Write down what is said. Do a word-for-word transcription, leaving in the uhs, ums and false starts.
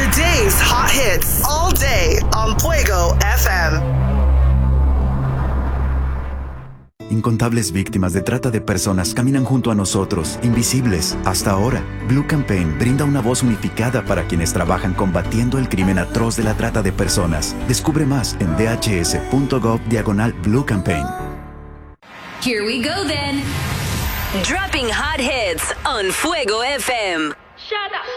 Today's hot hits all day on Fuego F M. Incontables víctimas de trata de personas caminan junto a nosotros, invisibles, hasta ahora. Blue Campaign brinda una voz unificada para quienes trabajan combatiendo el crimen atroz de la trata de personas. Descubre más en dhs.gov diagonal Blue Campaign. Here we go then. Dropping hot hits on Fuego F M. Shut up.